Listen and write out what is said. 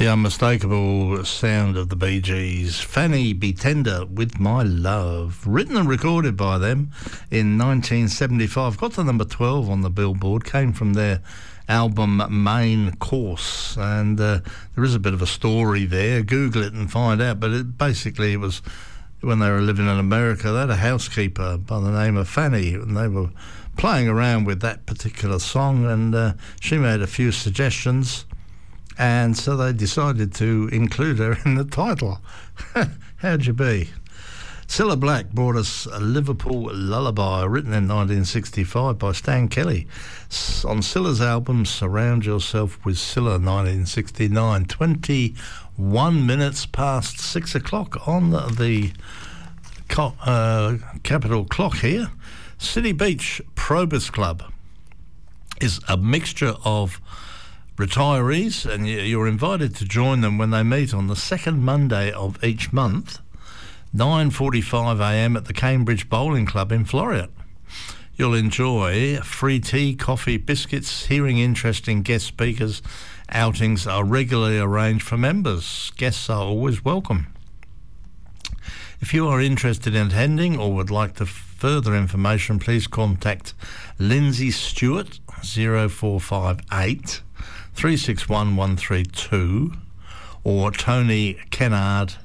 The unmistakable sound of the Bee Gees. Fanny Be Tender With My Love. Written and recorded by them in 1975. Got to number 12 on the Billboard. Came from their album Main Course. And there is a bit of a story there. Google it and find out. But it was when they were living in America. They had a housekeeper by the name of Fanny. And they were playing around with that particular song. And she made a few suggestions. And so they decided to include her in the title. How'd you be? Cilla Black brought us a Liverpool Lullaby, written in 1965 by Stan Kelly. On Cilla's album Surround Yourself with Cilla, 1969. 21 minutes past 6 o'clock on the capital clock here. City Beach Probus Club is a mixture of retirees, and you're invited to join them when they meet on the second Monday of each month, 9:45am at the Cambridge Bowling Club in Floreat. You'll enjoy free tea, coffee, biscuits, hearing interesting guest speakers. Outings are regularly arranged for members. Guests are always welcome. If you are interested in attending or would like further information, please contact Lindsay Stewart, 0458 361 132, or Tony Kennard,